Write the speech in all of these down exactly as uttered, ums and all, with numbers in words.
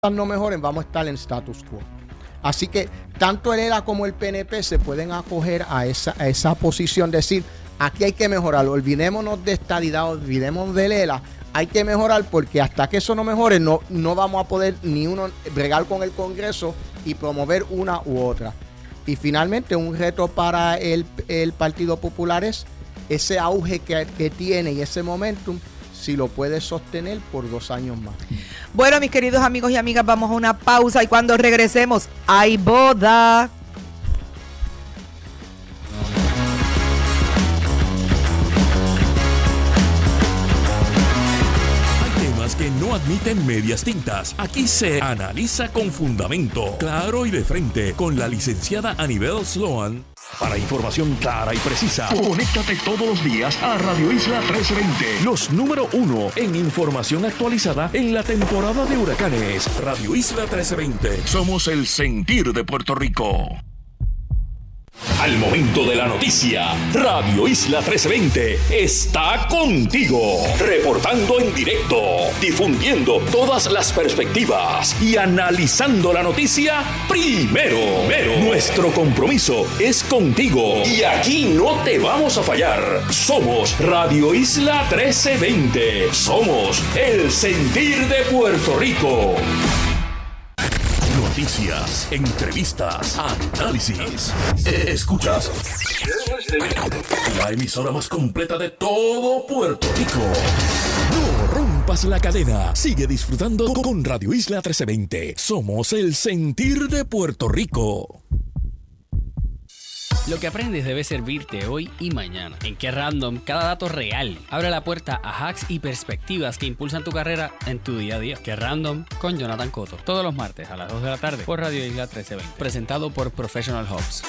no mejoren, vamos a estar en status quo. Así que tanto el E L A como el P N P se pueden acoger a esa, a esa posición, decir, aquí hay que mejorar, olvidémonos de estadidad, olvidémonos del E L A, hay que mejorar porque hasta que eso no mejore, no, no vamos a poder ni uno bregar con el Congreso y promover una u otra. Y finalmente, un reto para el, el Partido Popular es ese auge que, que tiene y ese momentum, si lo puede sostener por dos años más. Bueno, mis queridos amigos y amigas, vamos a una pausa y cuando regresemos, ¡hay boda! Hay temas que no admiten medias tintas. Aquí se analiza con fundamento, claro y de frente, con la licenciada Anibel Sloan. Para información clara y precisa, conéctate todos los días a Radio Isla trece veinte. Los número uno en información actualizada en la temporada de huracanes. Radio Isla trece veinte. Somos el sentir de Puerto Rico. Al momento de la noticia, Radio Isla trece veinte está contigo, reportando en directo, difundiendo todas las perspectivas y analizando la noticia primero. primero. Nuestro compromiso es contigo y aquí no te vamos a fallar. Somos Radio Isla trece veinte. Somos el sentir de Puerto Rico. Noticias, entrevistas, análisis. Escuchas la emisora más completa de todo Puerto Rico. No rompas la cadena. Sigue disfrutando con Radio Isla trece veinte. Somos el sentir de Puerto Rico. Lo que aprendes debe servirte hoy y mañana. En Qué Random, cada dato real abre la puerta a hacks y perspectivas que impulsan tu carrera en tu día a día. Qué Random con Jonathan Cotto. Todos los martes a las dos de la tarde por Radio Isla trece veinte. Presentado por Professional Hubs.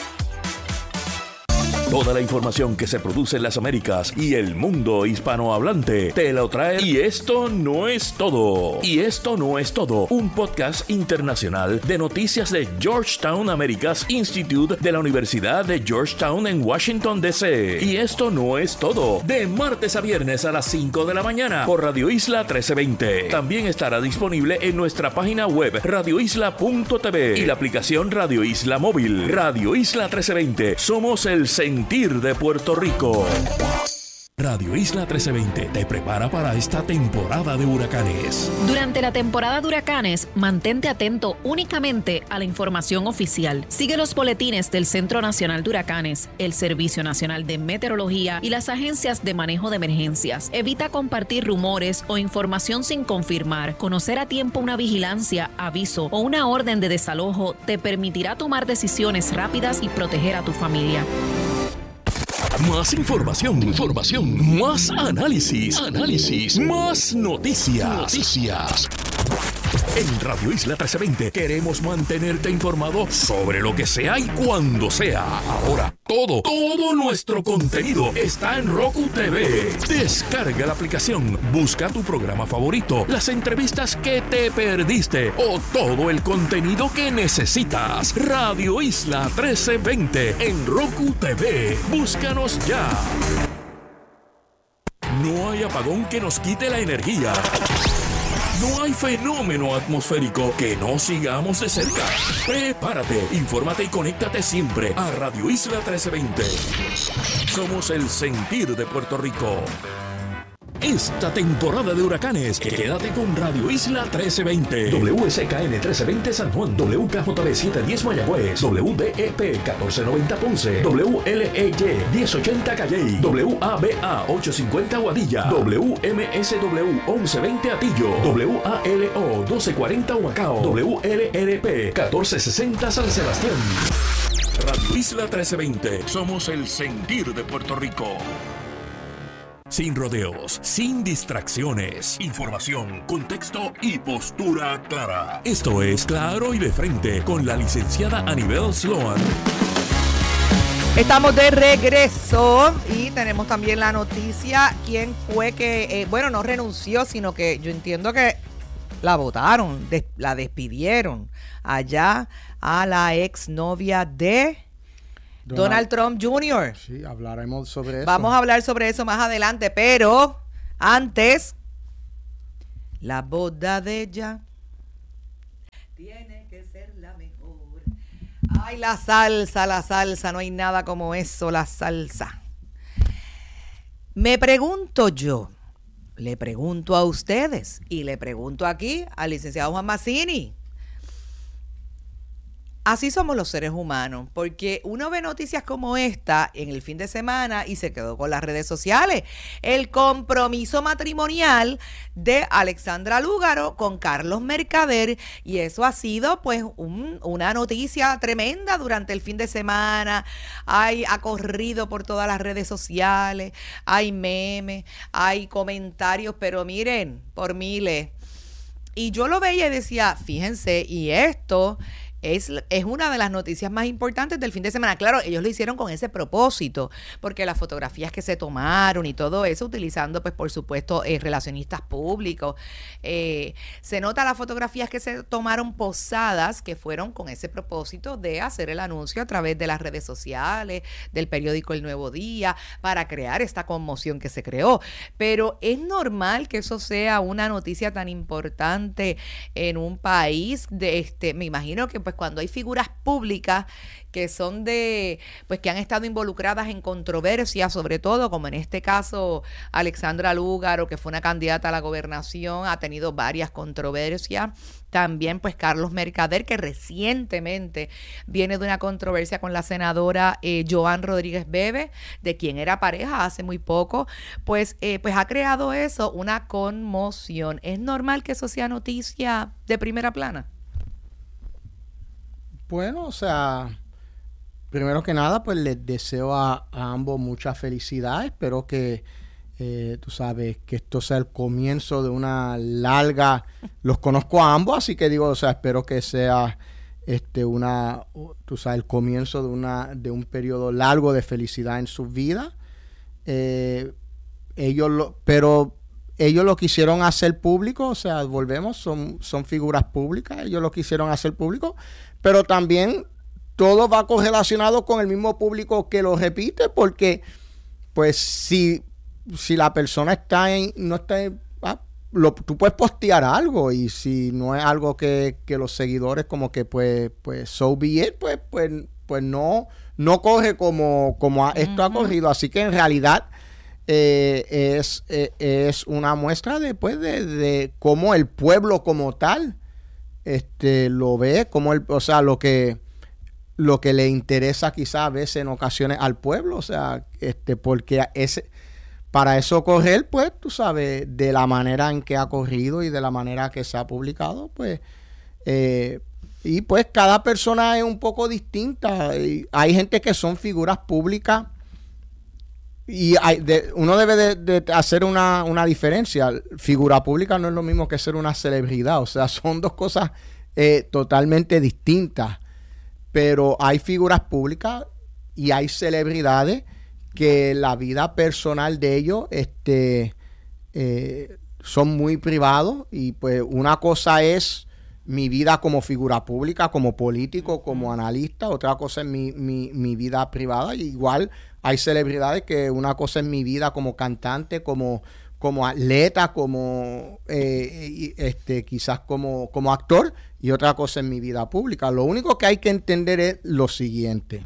Toda la información que se produce en las Américas y el mundo hispanohablante te lo trae. Y esto no es todo. Y esto no es todo. Un podcast internacional de noticias de Georgetown Americas Institute de la Universidad de Georgetown en Washington, D C Y esto no es todo. De martes a viernes a las cinco de la mañana por Radio Isla trece veinte. También estará disponible en nuestra página web radio isla punto t v y la aplicación Radio Isla Móvil. Radio Isla trece veinte. Somos el sentir de Puerto Rico. Radio Isla trece veinte te prepara para esta temporada de huracanes. Durante la temporada de huracanes, mantente atento únicamente a la información oficial. Sigue los boletines del Centro Nacional de Huracanes, el Servicio Nacional de Meteorología y las agencias de manejo de emergencias. Evita compartir rumores o información sin confirmar. Conocer a tiempo una vigilancia, aviso o una orden de desalojo te permitirá tomar decisiones rápidas y proteger a tu familia. Más información, información, más análisis, análisis, más noticias, noticias. En Radio Isla trece veinte queremos mantenerte informado sobre lo que sea y cuando sea. Ahora, todo, todo nuestro contenido está en Roku T V. Descarga la aplicación, busca tu programa favorito, las entrevistas que te perdiste o todo el contenido que necesitas. Radio Isla trece veinte en Roku T V. Búscanos ya. No hay apagón que nos quite la energía. No hay fenómeno atmosférico que no sigamos de cerca. Prepárate, infórmate y conéctate siempre a Radio Isla trece veinte. Somos el sentir de Puerto Rico. Esta temporada de huracanes, quédate con Radio Isla trece veinte. W S K N trece veinte San Juan, W K J B setecientos diez Mayagüez, W D E P catorce noventa Ponce, W L E Y diez ochenta Calley, W A B A ochocientos cincuenta Guadilla, W M S W once veinte Atillo, W A L O doce cuarenta Humacao, W L R P catorce sesenta San Sebastián. Radio Isla trece veinte. Somos el sentir de Puerto Rico. Sin rodeos, sin distracciones, información, contexto y postura clara. Esto es Claro y de Frente con la licenciada Anibel Sloan. Estamos de regreso y tenemos también la noticia. ¿Quién fue que, eh, bueno, no renunció, sino que yo entiendo que la votaron, des, la despidieron allá a la exnovia de Donald, Donald Trump junior Sí, hablaremos sobre eso. Vamos a hablar sobre eso más adelante, pero antes, la boda de ella tiene que ser la mejor. Ay, la salsa, la salsa, no hay nada como eso, la salsa. Me pregunto yo, le pregunto a ustedes y le pregunto aquí al licenciado Juan Mazzini. Así somos los seres humanos, porque uno ve noticias como esta en el fin de semana y se quedó con las redes sociales. El compromiso matrimonial de Alexandra Lúgaro con Carlos Mercader, y eso ha sido pues un, una noticia tremenda durante el fin de semana. Hay, ha corrido por todas las redes sociales, hay memes, hay comentarios, pero miren, por miles. Y yo lo veía y decía, fíjense, y esto... Es, es una de las noticias más importantes del fin de semana. Claro, ellos lo hicieron con ese propósito, porque las fotografías que se tomaron y todo eso, utilizando, pues, por supuesto, eh, relacionistas públicos. Eh, se nota las fotografías que se tomaron posadas, que fueron con ese propósito de hacer el anuncio a través de las redes sociales, del periódico El Nuevo Día, para crear esta conmoción que se creó. Pero es normal que eso sea una noticia tan importante en un país de este, me imagino que pues cuando hay figuras públicas que son de, pues que han estado involucradas en controversias, sobre todo como en este caso Alexandra Lúgaro, que fue una candidata a la gobernación, ha tenido varias controversias. También pues Carlos Mercader, que recientemente viene de una controversia con la senadora eh, Joan Rodríguez Bebe, de quien era pareja hace muy poco, pues, eh, pues ha creado eso, una conmoción. ¿Es normal que eso sea noticia de primera plana? Bueno, o sea, primero que nada, pues les deseo a, a ambos mucha felicidad. Espero que, eh, tú sabes, que esto sea el comienzo de una larga... Los conozco a ambos, así que digo, o sea, espero que sea este una, tú sabes, el comienzo de una de un periodo largo de felicidad en sus vidas. Eh, ellos lo, pero ellos lo quisieron hacer público, o sea, volvemos, son, son figuras públicas, ellos lo quisieron hacer público. Pero también todo va correlacionado con el mismo público que lo repite, porque pues si, si la persona está en, no está en, ah, lo, tú puedes postear algo, y si no es algo que, que los seguidores como que pues, pues so be it, pues, pues, pues no, no corre como, como esto uh-huh. ha corrido. Así que en realidad eh, es, eh, es una muestra de, pues, de, de cómo el pueblo como tal este lo ve, como el, o sea, lo que lo que le interesa quizás a veces en ocasiones al pueblo, o sea, este porque ese para eso correr, pues tú sabes, de la manera en que ha corrido y de la manera que se ha publicado, pues eh, y pues cada persona es un poco distinta. Y hay gente que son figuras públicas y hay de, uno debe de, de hacer una, una diferencia. Figura pública no es lo mismo que ser una celebridad, o sea, son dos cosas eh, totalmente distintas. Pero hay figuras públicas y hay celebridades que la vida personal de ellos este, eh, son muy privados, y pues una cosa es mi vida como figura pública, como político, como analista, otra cosa es mi, mi, mi vida privada. Y igual hay celebridades que una cosa es mi vida como cantante, como, como atleta, como eh, este, quizás como, como actor, y otra cosa es mi vida pública. Lo único que hay que entender es lo siguiente.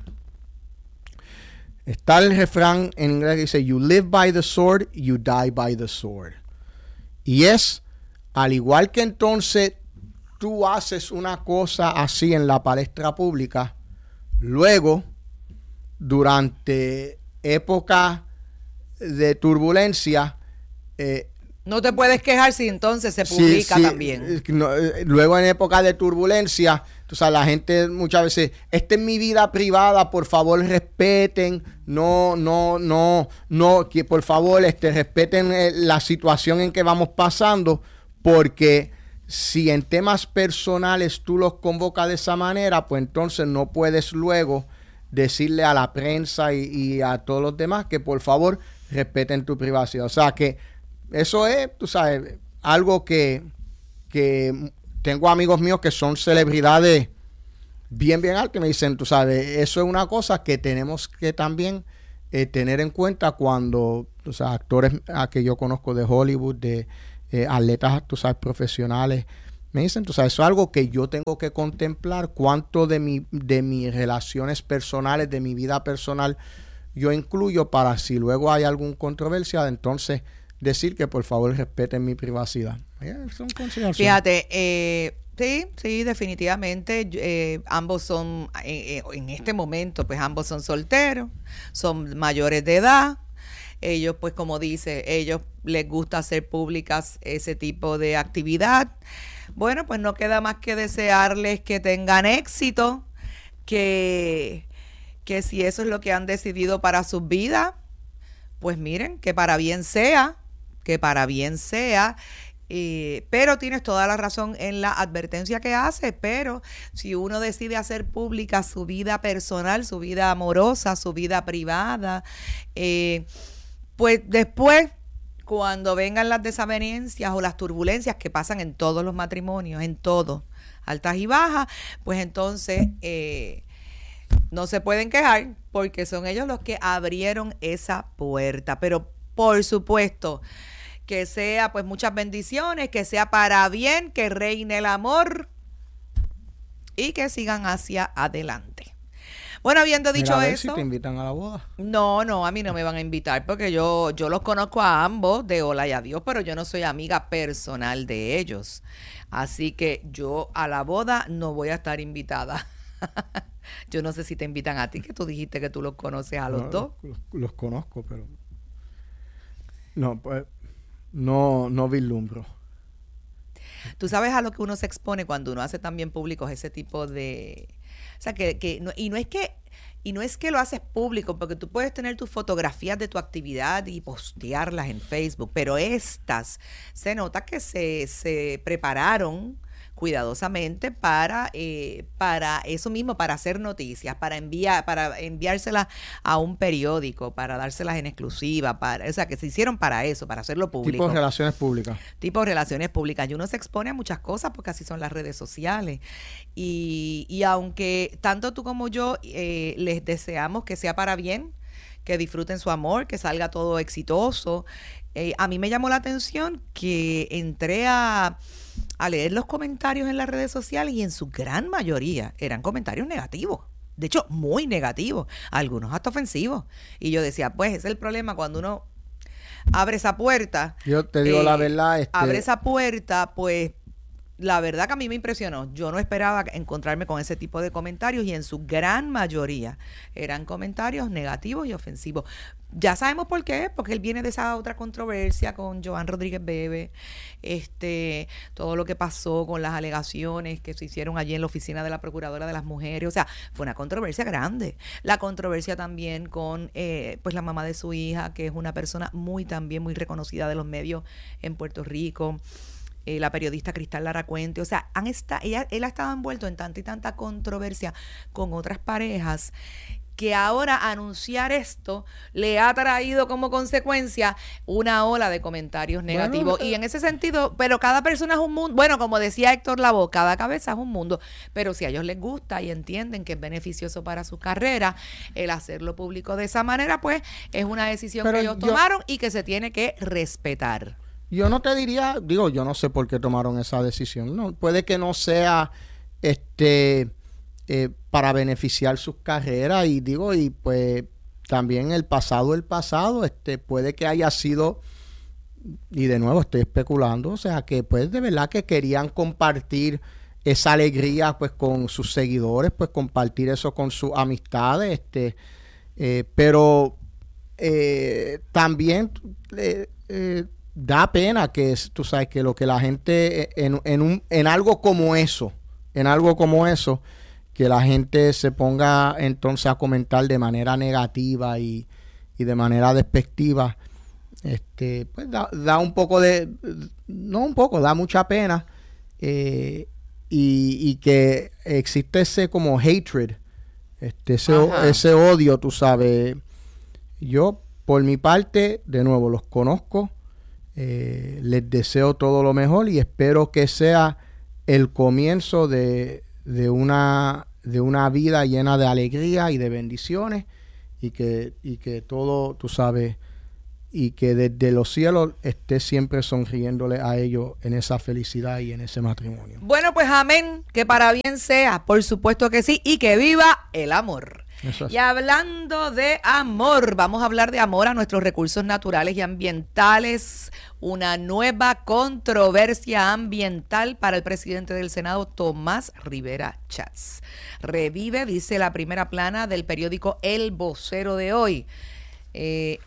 Está el refrán en inglés que dice, you live by the sword, you die by the sword. Y es, al igual que entonces tú haces una cosa así en la palestra pública, luego, durante época de turbulencia, eh, no te puedes quejar si entonces se publica sí, sí, también. No, luego en época de turbulencia, tú sabes, la gente muchas veces, esta es mi vida privada, por favor respeten, no, no, no, no, que por favor este, respeten la situación en que vamos pasando, porque si en temas personales tú los convocas de esa manera, pues entonces no puedes luego decirle a la prensa y, y a todos los demás que por favor respeten tu privacidad. O sea que eso es, tú sabes, algo que, que tengo amigos míos que son celebridades bien, bien altas, que me dicen, tú sabes, eso es una cosa que tenemos que también eh, tener en cuenta cuando, o sea, actores a que yo conozco de Hollywood, de eh, atletas, tú sabes, profesionales, Me dicen, tú sabes, eso es algo que yo tengo que contemplar, cuánto de mi, de mis relaciones personales, de mi vida personal, yo incluyo para si luego hay alguna controversia, entonces decir que por favor respeten mi privacidad. Yeah, son consideraciones. Fíjate, eh, sí, sí, definitivamente, eh, ambos son, eh, eh, en este momento, pues ambos son solteros, son mayores de edad. Ellos, pues como dice, ellos les gusta hacer públicas ese tipo de actividad. Bueno, pues no queda más que desearles que tengan éxito, que, que si eso es lo que han decidido para sus vidas, pues miren, que para bien sea, que para bien sea. Eh, pero tienes toda la razón en la advertencia que hace, pero si uno decide hacer pública su vida personal, su vida amorosa, su vida privada, eh, pues después, cuando vengan las desavenencias o las turbulencias que pasan en todos los matrimonios, en todos, altas y bajas, pues entonces eh, no se pueden quejar porque son ellos los que abrieron esa puerta. Pero por supuesto, que sea pues muchas bendiciones, que sea para bien, que reine el amor y que sigan hacia adelante. Bueno, habiendo dicho Mira, a ver eso, si te invitan a la boda. no, no, a mí no me van a invitar porque yo, yo los conozco a ambos de hola y adiós, pero yo no soy amiga personal de ellos. Así que yo a la boda no voy a estar invitada. Yo no sé si te invitan a ti, que tú dijiste que tú los conoces a los No, dos. Los, los conozco, pero no, pues no, no vislumbro. Tú sabes a lo que uno se expone cuando uno hace también públicos ese tipo de... O sea, que, que no, y no es que y no es que lo haces público, porque tú puedes tener tus fotografías de tu actividad y postearlas en Facebook, pero estas se nota que se, se prepararon cuidadosamente para eh, para eso mismo, para hacer noticias, para enviar para enviárselas a un periódico, para dárselas en exclusiva, para, o sea, que se hicieron para eso, para hacerlo público. Tipo de relaciones públicas. Tipo de relaciones públicas. Y uno se expone a muchas cosas porque así son las redes sociales. Y, y aunque tanto tú como yo eh, les deseamos que sea para bien, que disfruten su amor, que salga todo exitoso, eh, a mí me llamó la atención que entré a a leer los comentarios en las redes sociales y en su gran mayoría eran comentarios negativos. De hecho, muy negativos, algunos hasta ofensivos. Y yo decía, pues ese es el problema cuando uno abre esa puerta. Yo te digo eh, la verdad. Este, abre esa puerta, pues la verdad que a mí me impresionó. Yo no esperaba encontrarme con ese tipo de comentarios y en su gran mayoría eran comentarios negativos y ofensivos. Ya sabemos por qué, porque él viene de esa otra controversia con Joan Rodríguez Bebe, este, todo lo que pasó con las alegaciones que se hicieron allí en la oficina de la Procuradora de las Mujeres, o sea, fue una controversia grande. La controversia también con eh, pues la mamá de su hija, que es una persona muy también muy reconocida de los medios en Puerto Rico. Eh, la periodista Cristal Laracuente, o sea, han esta, ella, él ha estado envuelto en tanta y tanta controversia con otras parejas que ahora anunciar esto le ha traído como consecuencia una ola de comentarios negativos. Bueno, y en ese sentido, pero cada persona es un mundo, bueno, como decía Héctor Lavoe, cada cabeza es un mundo, pero si a ellos les gusta y entienden que es beneficioso para su carrera el hacerlo público de esa manera, pues es una decisión pero que ellos yo, tomaron y que se tiene que respetar. Yo no te diría, digo, yo no sé por qué tomaron esa decisión, no, puede que no sea este eh, para beneficiar sus carreras y digo, y pues también el pasado, el pasado, este puede que haya sido, y de nuevo estoy especulando, o sea que pues de verdad que querían compartir esa alegría pues con sus seguidores, pues compartir eso con sus amistades, este, eh, pero eh, también eh, eh, da pena que tú sabes que lo que la gente en, en, un, en algo como eso, en algo como eso, que la gente se ponga entonces a comentar de manera negativa y, y de manera despectiva, este, pues da, da un poco de, no un poco, da mucha pena eh, y, y que existe ese como hatred, este, ese, ese odio, tú sabes. Yo, por mi parte, de nuevo, los conozco. Eh, les deseo todo lo mejor y espero que sea el comienzo de, de una de una vida llena de alegría y de bendiciones y que, y que todo, tú sabes, y que desde los cielos esté siempre sonriéndole a ellos en esa felicidad y en ese matrimonio. Bueno, pues amén, que para bien sea, por supuesto que sí, y que viva el amor. Eso es. Y hablando de amor, vamos a hablar de amor a nuestros recursos naturales y ambientales. Una nueva controversia ambiental para el presidente del Senado, Tomás Rivera Chats. Revive, dice la primera plana del periódico El Vocero de hoy. Eh,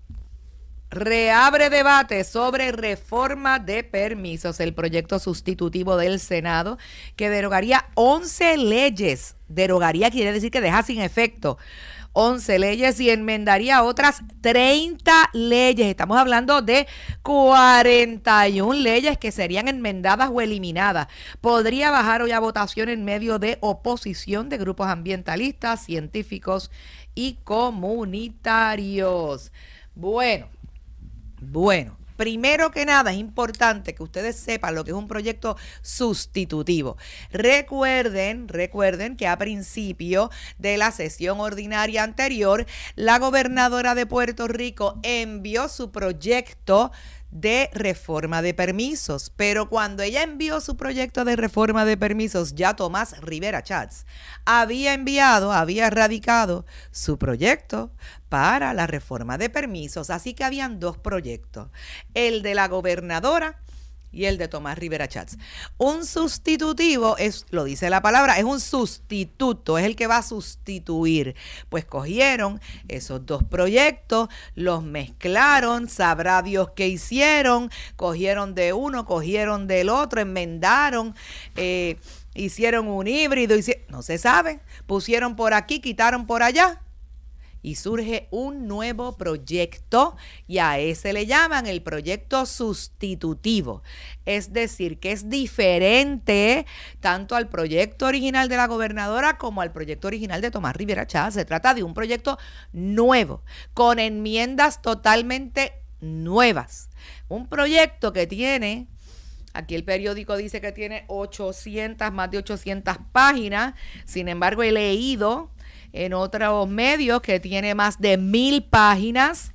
Reabre debate sobre reforma de permisos, el proyecto sustitutivo del Senado que derogaría once leyes. Derogaría quiere decir que deja sin efecto once leyes y enmendaría otras treinta leyes. Estamos hablando de cuarenta y una leyes que serían enmendadas o eliminadas. Podría bajar hoy a votación en medio de oposición de grupos ambientalistas, científicos y comunitarios. Bueno. Bueno, primero que nada es importante que ustedes sepan lo que es un proyecto sustitutivo. Recuerden, recuerden que a principio de la sesión ordinaria anterior, la gobernadora de Puerto Rico envió su proyecto de reforma de permisos, pero cuando ella envió su proyecto de reforma de permisos, ya Tomás Rivera Chats había enviado, había radicado su proyecto para la reforma de permisos, así que habían dos proyectos, el de la gobernadora y el de Tomás Rivera Chats. Un sustitutivo, es, lo dice la palabra, es un sustituto, es el que va a sustituir. Pues cogieron esos dos proyectos, los mezclaron, sabrá Dios qué hicieron, cogieron de uno, cogieron del otro, enmendaron, eh, hicieron un híbrido, hicieron, no se sabe, pusieron por aquí, quitaron por allá. Y surge un nuevo proyecto y a ese le llaman el proyecto sustitutivo. Es decir, que es diferente tanto al proyecto original de la gobernadora como al proyecto original de Tomás Rivera Chats. Se trata de un proyecto nuevo, con enmiendas totalmente nuevas. Un proyecto que tiene... Aquí el periódico dice que tiene ochocientas, más de ochocientas páginas. Sin embargo, he leído en otros medios que tiene más de mil páginas.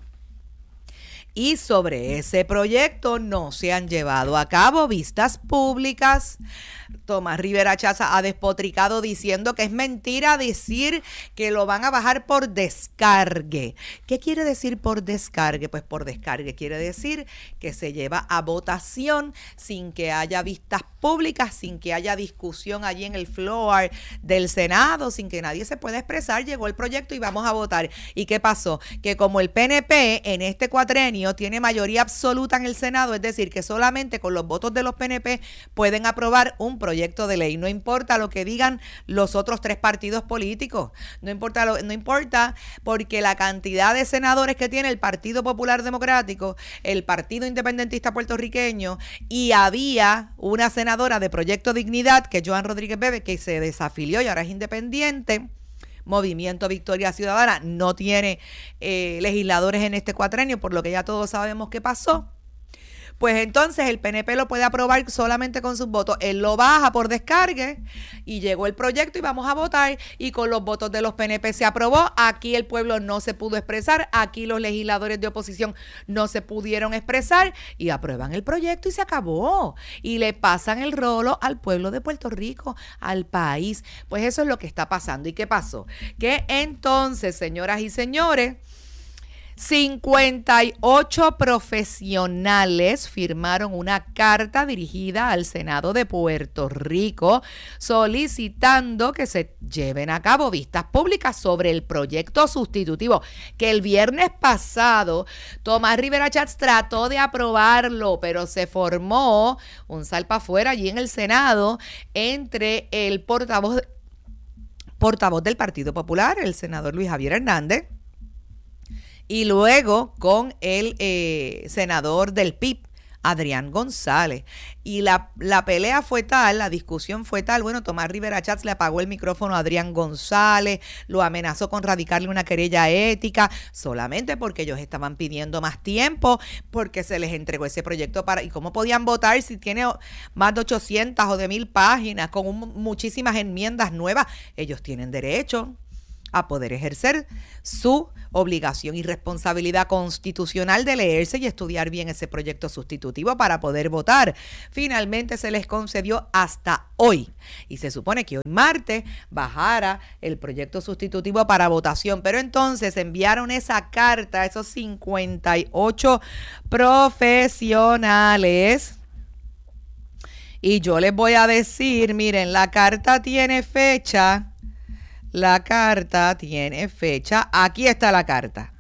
Y sobre ese proyecto no se han llevado a cabo vistas públicas. Tomás Rivera Chats ha despotricado diciendo que es mentira decir que lo van a bajar por descargue. ¿Qué quiere decir por descargue? Pues por descargue quiere decir que se lleva a votación sin que haya vistas públicas, sin que haya discusión allí en el floor del Senado, sin que nadie se pueda expresar. Llegó el proyecto y vamos a votar. ¿Y qué pasó? Que como el P N P en este cuatrenio tiene mayoría absoluta en el Senado, es decir, que solamente con los votos de los P N P pueden aprobar un proyecto de ley. No importa lo que digan los otros tres partidos políticos, no importa, lo, no importa porque la cantidad de senadores que tiene el Partido Popular Democrático, el Partido Independentista Puertorriqueño, y había una senadora de Proyecto Dignidad, que es Joan Rodríguez Bebe, que se desafilió y ahora es independiente. Movimiento Victoria Ciudadana no tiene eh, legisladores en este cuatrenio, por lo que ya todos sabemos qué pasó. Pues entonces el P N P lo puede aprobar solamente con sus votos. Él lo baja por descargue y llegó el proyecto y vamos a votar. Y con los votos de los P N P se aprobó. Aquí el pueblo no se pudo expresar. Aquí los legisladores de oposición no se pudieron expresar. Y aprueban el proyecto y se acabó. Y le pasan el rolo al pueblo de Puerto Rico, al país. Pues eso es lo que está pasando. ¿Y qué pasó? Que entonces, señoras y señores, cincuenta y ocho profesionales firmaron una carta dirigida al Senado de Puerto Rico solicitando que se lleven a cabo vistas públicas sobre el proyecto sustitutivo, que el viernes pasado Tomás Rivera Chats trató de aprobarlo, pero se formó un salpafuera allí en el Senado entre el portavoz, portavoz del Partido Popular, el senador Luis Javier Hernández, y luego con el eh, senador del P I B, Adrián González. Y la, la pelea fue tal, la discusión fue tal, bueno, Tomás Rivera Chats le apagó el micrófono a Adrián González, lo amenazó con radicarle una querella ética, solamente porque ellos estaban pidiendo más tiempo, porque se les entregó ese proyecto para... ¿Y cómo podían votar si tiene más de ochocientas o de mil páginas, con un, muchísimas enmiendas nuevas? Ellos tienen derecho a poder ejercer su obligación y responsabilidad constitucional de leerse y estudiar bien ese proyecto sustitutivo para poder votar. Finalmente se les concedió hasta hoy y se supone que hoy martes bajara el proyecto sustitutivo para votación, pero entonces enviaron esa carta a esos cincuenta y ocho profesionales. Y yo les voy a decir, miren, la carta tiene fecha, la carta tiene fecha, aquí está la carta,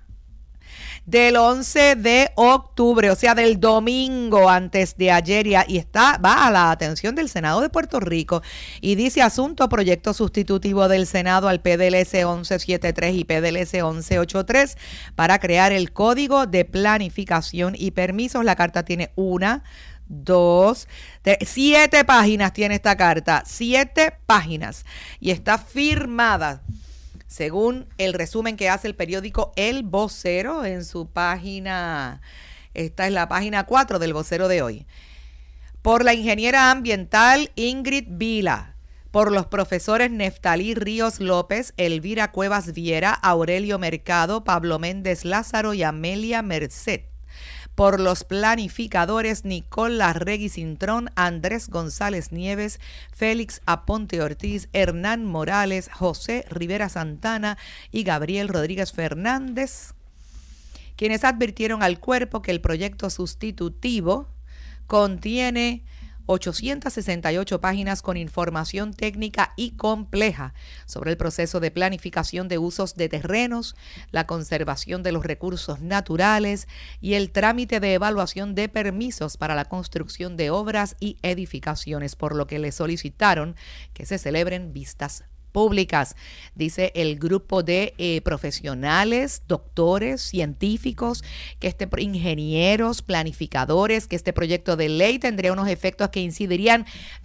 del once de octubre, o sea, del domingo antes de ayer, y está, va a la atención del Senado de Puerto Rico, y dice: asunto proyecto sustitutivo del Senado al P D L S once setenta y tres y P D L S once ochenta y tres para crear el Código de Planificación y Permisos. La carta tiene una, dos, tres, siete páginas tiene esta carta, siete páginas, y está firmada, según el resumen que hace el periódico El Vocero en su página, esta es la página cuatro del Vocero de hoy, por la ingeniera ambiental Ingrid Vila, por los profesores Neftalí Ríos López, Elvira Cuevas Viera, Aurelio Mercado, Pablo Méndez Lázaro y Amelia Merced, por los planificadores Nicole Larregui Cintrón, Andrés González Nieves, Félix Aponte Ortiz, Hernán Morales, José Rivera Santana y Gabriel Rodríguez Fernández, quienes advirtieron al cuerpo que el proyecto sustitutivo contiene ochocientas sesenta y ocho páginas con información técnica y compleja sobre el proceso de planificación de usos de terrenos, la conservación de los recursos naturales y el trámite de evaluación de permisos para la construcción de obras y edificaciones, por lo que le solicitaron que se celebren vistas públicas. Dice el grupo de eh, profesionales, doctores, científicos, que este ingenieros, planificadores, que este proyecto de ley tendría unos efectos que incidirían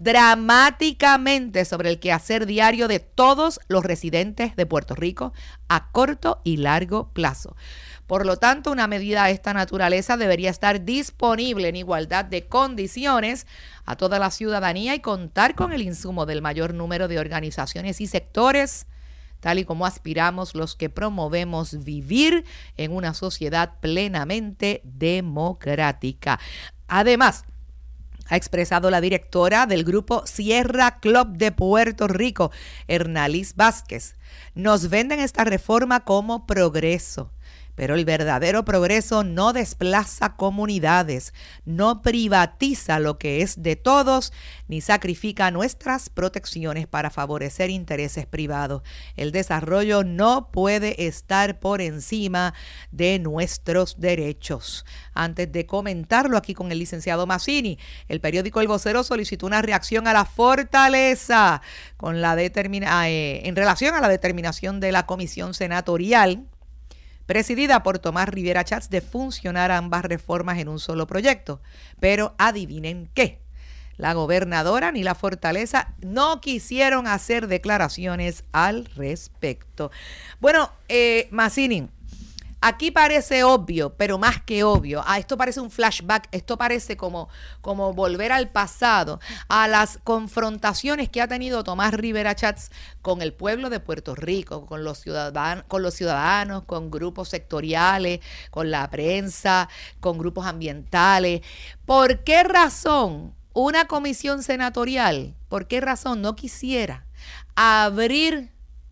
dramáticamente sobre el quehacer diario de todos los residentes de Puerto Rico a corto y largo plazo. Por lo tanto, una medida de esta naturaleza debería estar disponible en igualdad de condiciones a toda la ciudadanía y contar con el insumo del mayor número de organizaciones y sectores, tal y como aspiramos los que promovemos vivir en una sociedad plenamente democrática. Además, ha expresado la directora del grupo Sierra Club de Puerto Rico, Hernalis Vázquez: nos venden esta reforma como progreso, pero el verdadero progreso no desplaza comunidades, no privatiza lo que es de todos, ni sacrifica nuestras protecciones para favorecer intereses privados. El desarrollo no puede estar por encima de nuestros derechos. Antes de comentarlo aquí con el licenciado Mazzini, el periódico El Vocero solicitó una reacción a la fortaleza con la determina, eh, en relación a la determinación de la comisión senatorial presidida por Tomás Rivera Chats de funcionar ambas reformas en un solo proyecto. Pero adivinen qué, la gobernadora ni la fortaleza no quisieron hacer declaraciones al respecto. Bueno, eh, Mazzini, aquí parece obvio, pero más que obvio, ah, esto parece un flashback, esto parece como, como volver al pasado, a las confrontaciones que ha tenido Tomás Rivera Chats con el pueblo de Puerto Rico, con los ciudadanos, con los ciudadanos, con grupos sectoriales, con la prensa, con grupos ambientales. ¿Por qué razón una comisión senatorial, por qué razón no quisiera abrir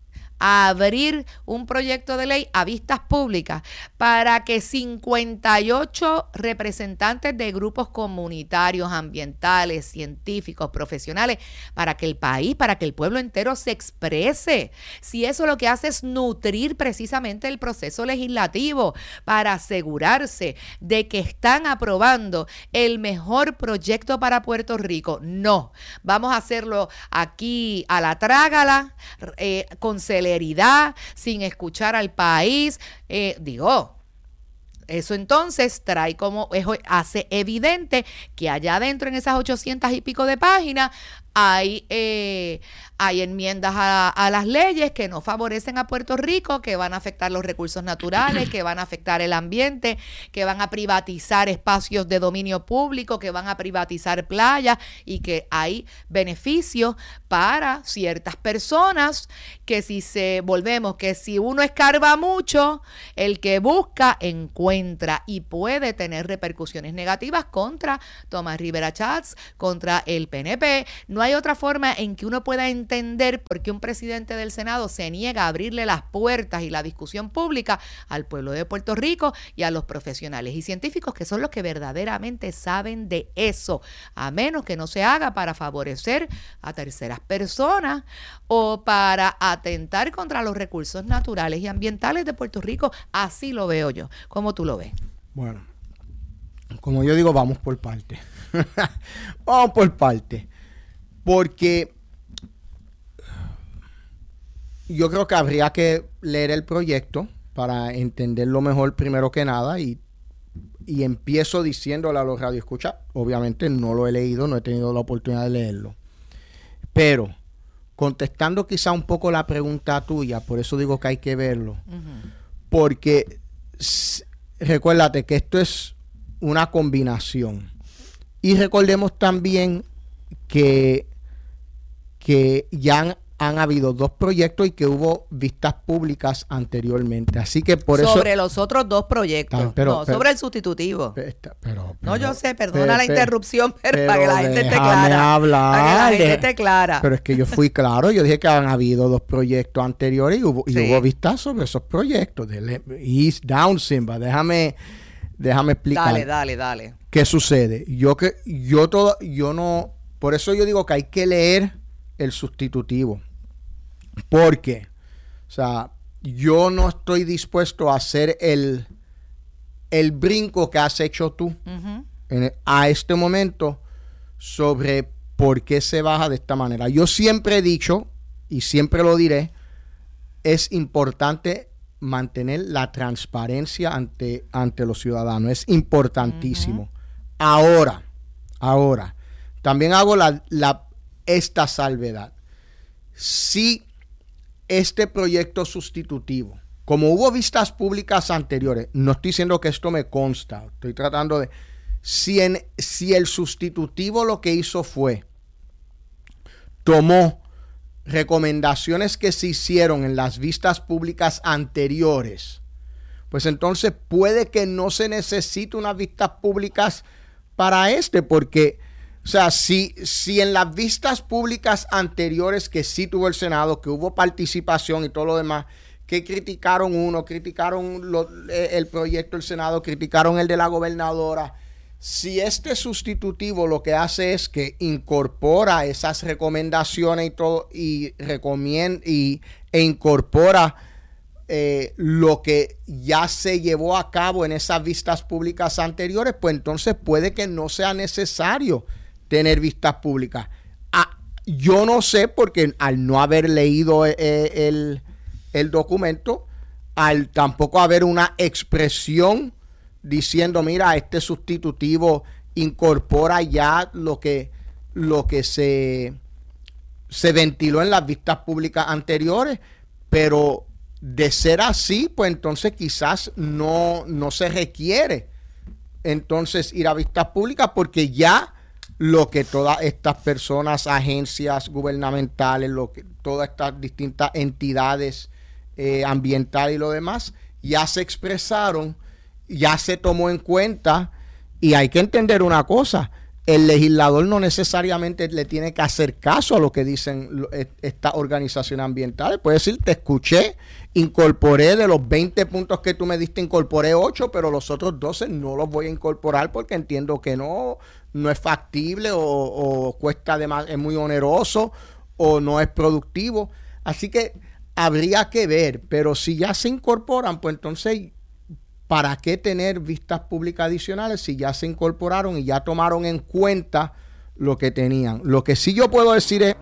a abrir un proyecto de ley a vistas públicas para que cincuenta y ocho representantes de grupos comunitarios, ambientales, científicos, profesionales, para que el país, para que el pueblo entero se exprese? Si eso lo que hace es nutrir precisamente el proceso legislativo para asegurarse de que están aprobando el mejor proyecto para Puerto Rico. No, vamos a hacerlo aquí a la trágala, eh, con celeridad, sin escuchar al país. Eh, digo, eso entonces trae como, eso hace evidente que allá adentro en esas ochocientas y pico de páginas hay, eh, hay enmiendas a, a las leyes que no favorecen a Puerto Rico, que van a afectar los recursos naturales, que van a afectar el ambiente, que van a privatizar espacios de dominio público, que van a privatizar playas y que hay beneficios para ciertas personas que si se volvemos, que si uno escarba mucho, el que busca encuentra y puede tener repercusiones negativas contra Tomás Rivera Chats, contra el P N P. No hay otra forma en que uno pueda entender por qué un presidente del Senado se niega a abrirle las puertas y la discusión pública al pueblo de Puerto Rico y a los profesionales y científicos que son los que verdaderamente saben de eso, a menos que no se haga para favorecer a terceras personas o para atentar contra los recursos naturales y ambientales de Puerto Rico. Así lo veo yo. ¿Cómo tú lo ves? Bueno, como yo digo, vamos por parte. Vamos por parte. Porque yo creo que habría que leer el proyecto para entenderlo mejor primero que nada y, y empiezo diciéndole a los radioescuchas, obviamente no lo he leído, no he tenido la oportunidad de leerlo, pero contestando quizá un poco la pregunta tuya, por eso digo que hay que verlo, uh-huh. porque s- recuérdate que esto es una combinación y recordemos también que que ya han, han habido dos proyectos y que hubo vistas públicas anteriormente. Así que por sobre eso... Sobre los otros dos proyectos. Pero, no, pero, sobre el sustitutivo. Pero, pero, no, yo sé, perdona pero, la interrupción, pero, pero para que la gente esté clara. Hablar, para que la gente de, esté clara. Pero es que yo fui claro, yo dije que han habido dos proyectos anteriores y hubo, y sí. hubo vistas sobre esos proyectos. De East Down Simba, déjame, déjame explicar. Dale, dale, dale. ¿Qué sucede? Yo que yo todo, yo no, por eso yo digo que hay que leer el sustitutivo. Porque, o sea, yo no estoy dispuesto a hacer el, el brinco que has hecho tú uh-huh. en, a este momento sobre por qué se baja de esta manera. Yo siempre he dicho, y siempre lo diré, es importante mantener la transparencia ante, ante los ciudadanos. Es importantísimo. Uh-huh. Ahora, ahora, también hago la, la esta salvedad. Si este proyecto sustitutivo, como hubo vistas públicas anteriores, no estoy diciendo que esto me consta, estoy tratando de, si, en, si el sustitutivo lo que hizo fue, tomó recomendaciones que se hicieron en las vistas públicas anteriores, pues entonces puede que no se necesite unas vistas públicas para este, porque o sea, si, si en las vistas públicas anteriores que sí tuvo el Senado, que hubo participación y todo lo demás, que criticaron uno, criticaron lo, el proyecto del Senado, criticaron el de la gobernadora, si este sustitutivo lo que hace es que incorpora esas recomendaciones y todo, y recomienda y, e incorpora eh, lo que ya se llevó a cabo en esas vistas públicas anteriores, pues entonces puede que no sea necesario tener vistas públicas. Ah, yo no sé, porque al no haber leído el, el, el documento, al tampoco haber una expresión diciendo, mira, este sustitutivo incorpora ya lo que, lo que se, se ventiló en las vistas públicas anteriores, pero de ser así, pues entonces quizás no, no se requiere entonces ir a vistas públicas, porque ya lo que todas estas personas, agencias gubernamentales, lo que todas estas distintas entidades eh, ambientales y lo demás, ya se expresaron, ya se tomó en cuenta, y hay que entender una cosa, el legislador no necesariamente le tiene que hacer caso a lo que dicen estas organizaciones ambientales. Puede decir, te escuché, incorporé de los veinte puntos que tú me diste, incorporé ocho, pero los otros doce no los voy a incorporar porque entiendo que no, no es factible o, o cuesta además, es muy oneroso o no es productivo. Así que habría que ver, pero si ya se incorporan, pues entonces, ¿para qué tener vistas públicas adicionales si ya se incorporaron y ya tomaron en cuenta lo que tenían? Lo que sí yo puedo decir es,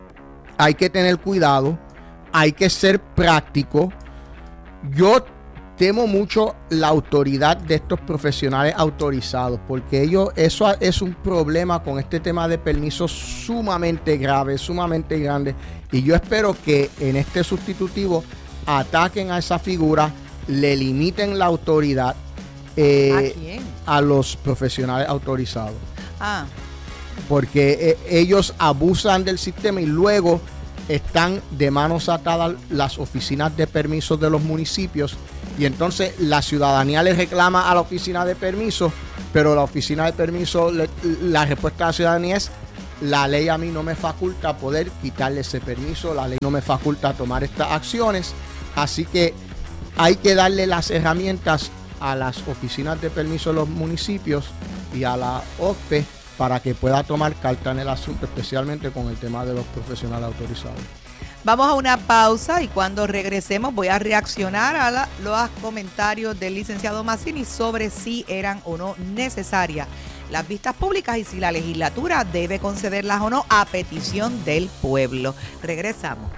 hay que tener cuidado, hay que ser práctico. Yo temo mucho la autoridad de estos profesionales autorizados, porque ellos, eso es un problema con este tema de permisos sumamente grave, sumamente grande, y yo espero que en este sustitutivo ataquen a esa figura, le limiten la autoridad eh, ¿A quién? a los profesionales autorizados. Ah. Porque eh, ellos abusan del sistema y luego están de manos atadas las oficinas de permisos de los municipios, y entonces la ciudadanía le reclama a la oficina de permisos, pero la oficina de permisos, le, la respuesta de la ciudadanía es: la ley a mí no me faculta poder quitarle ese permiso, la ley no me faculta tomar estas acciones, así que hay que darle las herramientas a las oficinas de permisos de los municipios y a la O C P E para que pueda tomar carta en el asunto, especialmente con el tema de los profesionales autorizados. Vamos a una pausa y cuando regresemos voy a reaccionar a la, los comentarios del licenciado Mazzini sobre si eran o no necesarias las vistas públicas y si la legislatura debe concederlas o no a petición del pueblo. Regresamos.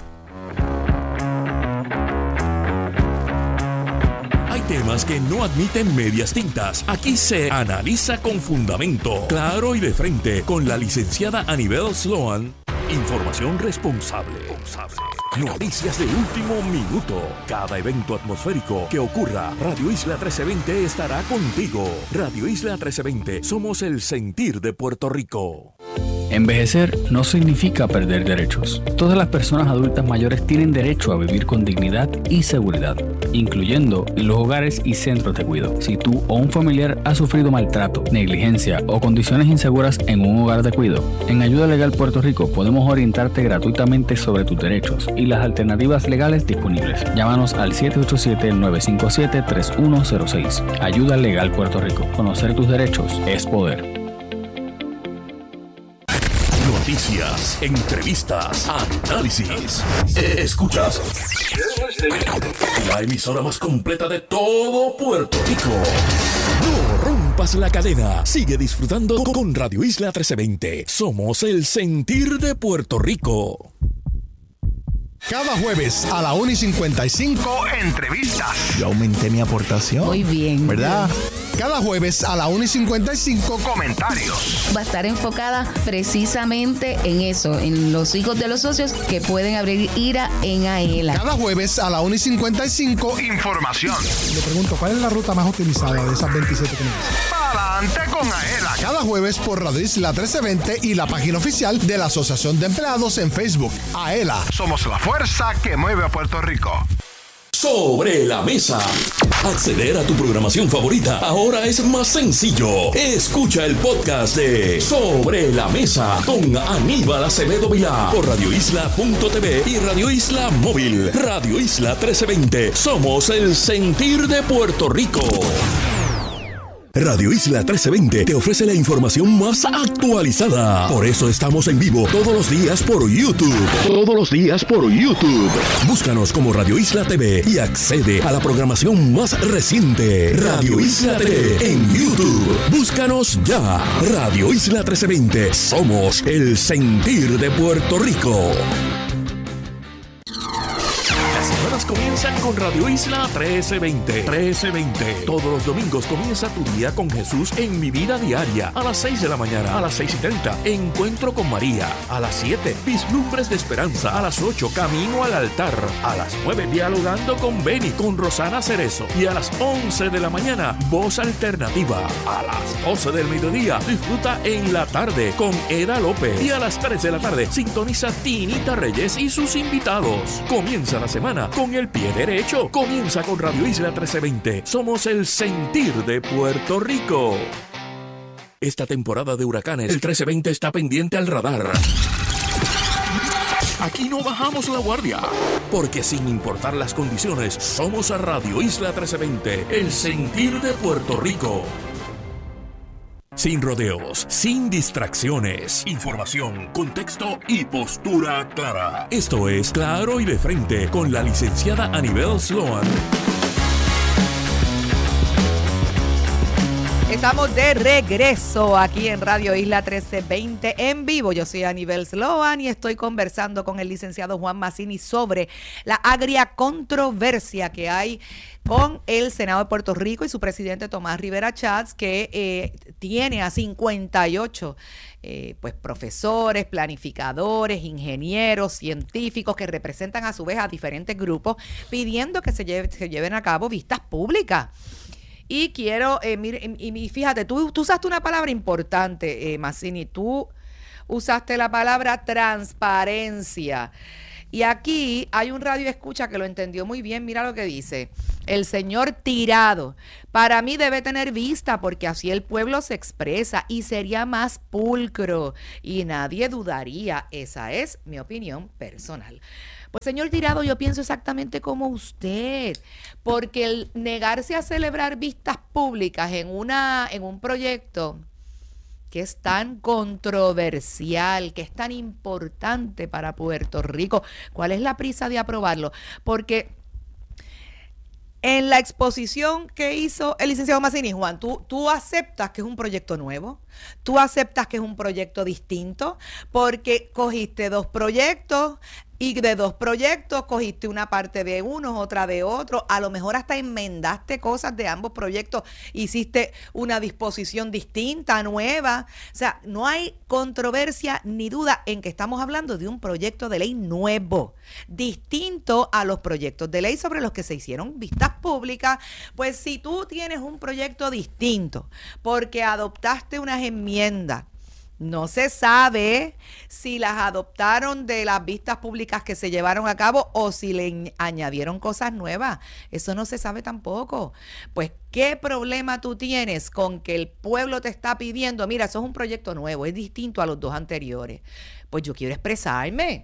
Hay temas que no admiten medias tintas. Aquí se analiza con fundamento, claro y de frente, con la licenciada Anibel Sloan. Información responsable. Noticias de último minuto. Cada evento atmosférico que ocurra, Radio Isla trece veinte estará contigo. Radio Isla trece veinte, somos el sentir de Puerto Rico. Envejecer no significa perder derechos. Todas las personas adultas mayores tienen derecho a vivir con dignidad y seguridad, incluyendo en los hogares y centros de cuidado. Si tú o un familiar ha sufrido maltrato, negligencia o condiciones inseguras en un hogar de cuidado, en Ayuda Legal Puerto Rico podemos orientarte gratuitamente sobre tus derechos y las alternativas legales disponibles. Llámanos al siete ocho siete, nueve cinco siete, tres uno cero seis. Ayuda Legal Puerto Rico. Conocer tus derechos es poder. Noticias, entrevistas, análisis. Escuchas la emisora más completa de todo Puerto Rico. No rompas la cadena. Sigue disfrutando con Radio Isla trece veinte. Somos el sentir de Puerto Rico. Cada jueves a la una y cincuenta y cinco, entrevistas. Yo aumenté mi aportación. Muy bien. ¿Verdad? Cada jueves a la una y cincuenta y cinco, comentarios. Va a estar enfocada precisamente en eso, en los hijos de los socios que pueden abrir IRA en AELA. Cada jueves a la una y cincuenta y cinco, información. Le pregunto, ¿cuál es la ruta más utilizada de esas veintisiete que me dicen? Adelante con AELA. Cada jueves por Radio Isla trece veinte y la página oficial de la Asociación de Empleados en Facebook. AELA, somos la fuerza que mueve a Puerto Rico. Sobre la mesa. Acceder a tu programación favorita ahora es más sencillo. Escucha el podcast de Sobre la Mesa con Aníbal Acevedo Vilá por radio isla punto t v y Radio Isla Móvil. Radio Isla trece veinte. Somos el sentir de Puerto Rico. Radio Isla trece veinte te ofrece la información más actualizada. Por eso estamos en vivo todos los días por YouTube. Todos los días por YouTube. Búscanos como Radio Isla T V y accede a la programación más reciente. Radio Isla T V en YouTube. Búscanos ya. Radio Isla trece veinte. Somos el sentir de Puerto Rico. Comienzan con Radio Isla trece veinte. trece veinte. Todos los domingos comienza tu día con Jesús en Mi Vida Diaria. A las seis de la mañana, a las seis y treinta, Encuentro con María. A las siete, Vislumbres de Esperanza. A las ocho, Camino al Altar. A las nueve, Dialogando con Beni, con Rosana Cerezo. Y a las once de la mañana, Voz Alternativa. A las doce del mediodía, disfruta En la Tarde con Eda López. Y a las tres de la tarde, sintoniza Tinita Reyes y sus invitados. Comienza la semana con el pie derecho. Comienza con Radio Isla trece veinte. Somos el sentir de Puerto Rico. Esta temporada de huracanes, el trece veinte está pendiente al radar. Aquí no bajamos la guardia, porque sin importar las condiciones, somos a Radio Isla trece veinte, el sentir de Puerto Rico. Sin rodeos, sin distracciones, información, contexto y postura clara. Esto es Claro y de Frente con la licenciada Anibel Sloan. estamos de regreso aquí en Radio Isla trece veinte en vivo. Yo soy Anibel Sloan y estoy conversando con el licenciado Juan Mazzini sobre la agria controversia que hay con el Senado de Puerto Rico y su presidente Tomás Rivera Chats, que eh, tiene a cincuenta y ocho eh, pues, profesores, planificadores, ingenieros, científicos que representan a su vez a diferentes grupos pidiendo que se, lleve, se lleven a cabo vistas públicas. Y quiero, eh, mire, y, y fíjate, tú, tú usaste una palabra importante, eh, Mazzini, tú usaste la palabra transparencia. Y aquí hay un radio escucha que lo entendió muy bien, mira lo que dice. El señor Tirado, para mí debe tener vista porque así el pueblo se expresa y sería más pulcro y nadie dudaría. Esa es mi opinión personal. Pues señor Tirado, yo pienso exactamente como usted, porque el negarse a celebrar vistas públicas en una en un proyecto que es tan controversial, que es tan importante para Puerto Rico, ¿cuál es la prisa de aprobarlo? Porque en la exposición que hizo el licenciado Mazzini, Juan, ¿tú, tú aceptas que es un proyecto nuevo, tú aceptas que es un proyecto distinto, porque cogiste dos proyectos y de dos proyectos cogiste una parte de unos, otra de otro, a lo mejor hasta enmendaste cosas de ambos proyectos, hiciste una disposición distinta, nueva. O sea, no hay controversia ni duda en que estamos hablando de un proyecto de ley nuevo, distinto a los proyectos de ley sobre los que se hicieron vistas públicas. Pues si tú tienes un proyecto distinto porque adoptaste unas enmiendas, no se sabe si las adoptaron de las vistas públicas que se llevaron a cabo o si le añadieron cosas nuevas. Eso no se sabe tampoco. Pues, ¿qué problema tú tienes con que el pueblo te está pidiendo? Mira, eso es un proyecto nuevo, es distinto a los dos anteriores. Pues yo quiero expresarme.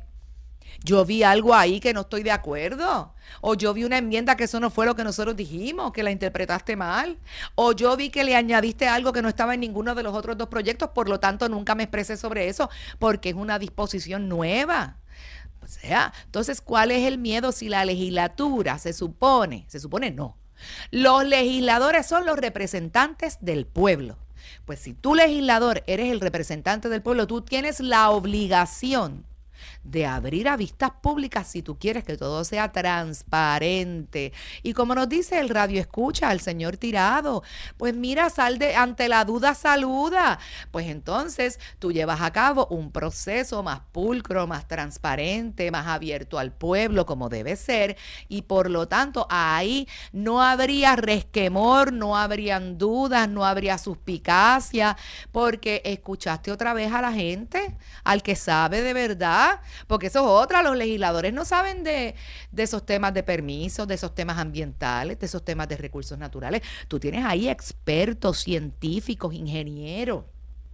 Yo vi algo ahí que no estoy de acuerdo, o yo vi una enmienda que eso no fue lo que nosotros dijimos, que la interpretaste mal, o yo vi que le añadiste algo que no estaba en ninguno de los otros dos proyectos, por lo tanto nunca me expresé sobre eso, porque es una disposición nueva. O sea, entonces, ¿cuál es el miedo si la legislatura se supone, se supone no, los legisladores son los representantes del pueblo? Pues si tú, legislador, eres el representante del pueblo, tú tienes la obligación de abrir a vistas públicas si tú quieres que todo sea transparente. Y como nos dice el radio escucha, el señor Tirado, pues mira, sal de, ante la duda saluda. Pues entonces tú llevas a cabo un proceso más pulcro, más transparente, más abierto al pueblo como debe ser, y por lo tanto ahí no habría resquemor, no habrían dudas, no habría suspicacia, porque escuchaste otra vez a la gente, al que sabe de verdad. Porque eso es otra, los legisladores no saben de, de esos temas de permisos, de esos temas ambientales, de esos temas de recursos naturales. Tú tienes ahí expertos, científicos, ingenieros.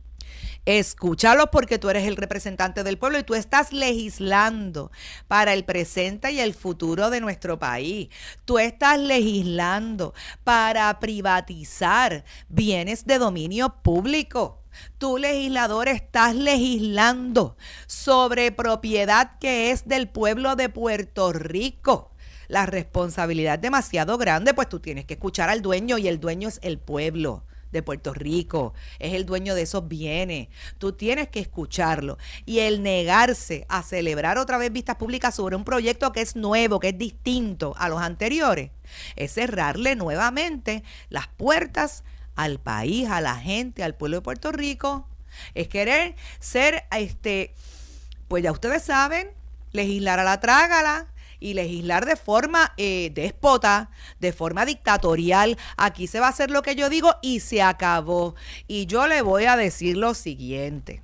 Escúchalos porque tú eres el representante del pueblo y tú estás legislando para el presente y el futuro de nuestro país. Tú estás legislando para privatizar bienes de dominio público. Tú, legislador, estás legislando sobre propiedad que es del pueblo de Puerto Rico. La responsabilidad es demasiado grande, pues tú tienes que escuchar al dueño y el dueño es el pueblo de Puerto Rico, es el dueño de esos bienes. Tú tienes que escucharlo. Y el negarse a celebrar otra vez vistas públicas sobre un proyecto que es nuevo, que es distinto a los anteriores, es cerrarle nuevamente las puertas al país, a la gente, al pueblo de Puerto Rico. Es querer ser, este, pues ya ustedes saben, legislar a la trágala y legislar de forma eh, déspota, de forma dictatorial. Aquí se va a hacer lo que yo digo y se acabó. Y yo le voy a decir lo siguiente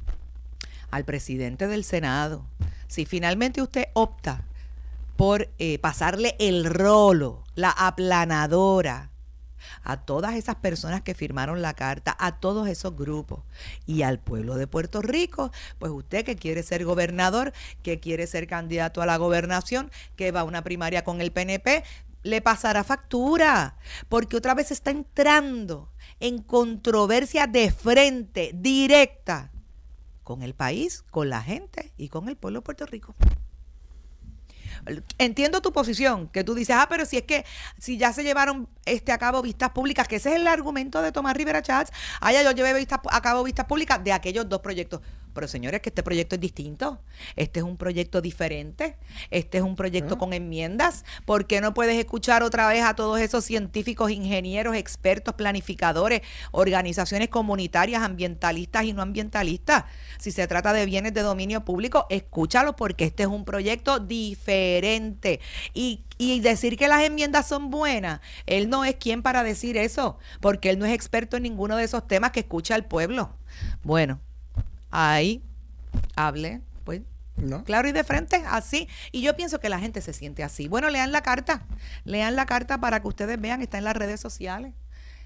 al presidente del Senado: si finalmente usted opta por eh, pasarle el rolo, la aplanadora, a todas esas personas que firmaron la carta, a todos esos grupos y al pueblo de Puerto Rico, pues usted que quiere ser gobernador, que quiere ser candidato a la gobernación, que va a una primaria con el P N P, le pasará factura, porque otra vez está entrando en controversia de frente, directa, con el país, con la gente y con el pueblo de Puerto Rico. entiendo tu posición, que tú dices, ah, pero si es que si ya se llevaron este a cabo vistas públicas, que ese es el argumento de Tomás Rivera Chats, ah, ya yo llevé vistas, a cabo vistas públicas de aquellos dos proyectos. Pero señores, que este proyecto es distinto, este es un proyecto diferente, este es un proyecto ¿Eh? con enmiendas. ¿Por qué no puedes escuchar otra vez a todos esos científicos, ingenieros, expertos, planificadores, organizaciones comunitarias, ambientalistas y no ambientalistas? Si se trata de bienes de dominio público, escúchalo, porque este es un proyecto diferente. Y, y decir que las enmiendas son buenas, él no es quien para decir eso, porque él no es experto en ninguno de esos temas que escucha al pueblo. Bueno, ahí hable, pues, ¿no? Claro y de frente, así. Y yo pienso que la gente se siente así. Bueno, lean la carta, lean la carta para que ustedes vean, está en las redes sociales.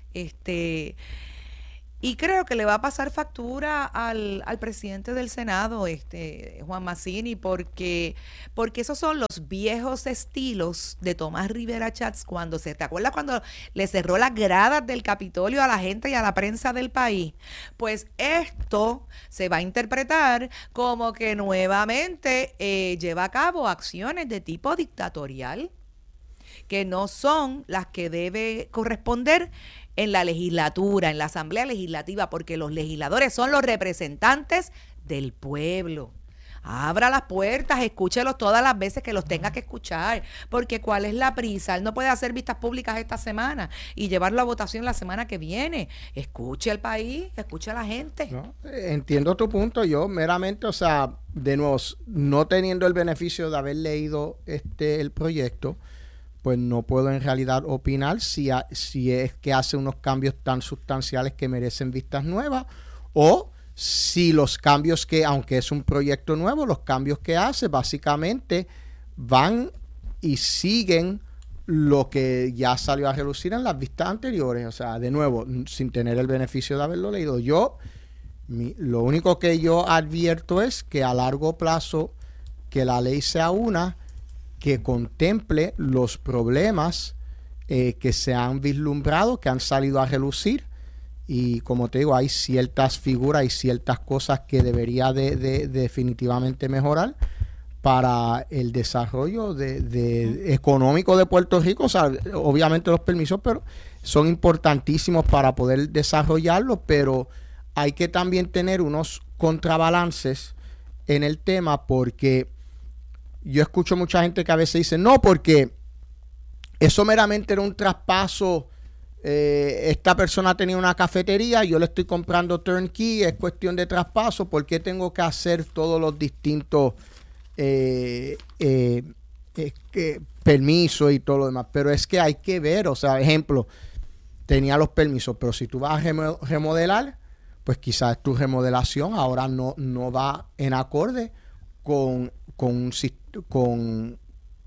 Este, y creo que le va a pasar factura al, al presidente del Senado, este, Juan Mazzini, porque, porque esos son los viejos estilos de Tomás Rivera Chats cuando se, ¿te acuerdas cuando le cerró las gradas del Capitolio a la gente y a la prensa del país? Pues esto se va a interpretar como que nuevamente eh, lleva a cabo acciones de tipo dictatorial, que no son las que debe corresponder en la legislatura, en la Asamblea Legislativa, porque los legisladores son los representantes del pueblo. Abra las puertas, escúchelos todas las veces que los tenga que escuchar, porque ¿cuál es la prisa? Él no puede hacer vistas públicas esta semana y llevarlo a votación la semana que viene. Escuche al país, escuche a la gente. No, entiendo tu punto. Yo meramente, o sea, de nuevo, no teniendo el beneficio de haber leído este el proyecto, pues no puedo en realidad opinar si, a, si es que hace unos cambios tan sustanciales que merecen vistas nuevas, o si los cambios que, aunque es un proyecto nuevo, los cambios que hace básicamente van y siguen lo que ya salió a relucir en las vistas anteriores. O sea, de nuevo, sin tener el beneficio de haberlo leído. Yo, mi, lo único que yo advierto es que a largo plazo que la ley sea una que contemple los problemas eh, que se han vislumbrado, que han salido a relucir, y como te digo, hay ciertas figuras y ciertas cosas que debería de, de, de definitivamente mejorar para el desarrollo de, de económico de Puerto Rico. O sea, obviamente los permisos pero son importantísimos para poder desarrollarlos, pero hay que también tener unos contrabalances en el tema, porque yo escucho mucha gente que a veces dice, no, porque eso meramente era un traspaso, eh, esta persona tenía una cafetería, yo le estoy comprando turnkey, es cuestión de traspaso, ¿por qué tengo que hacer todos los distintos eh, eh, eh, eh, permisos y todo lo demás? Pero es que hay que ver, o sea, ejemplo, tenía los permisos, pero si tú vas a remodelar, pues quizás tu remodelación ahora no, no va en acorde con, con, con,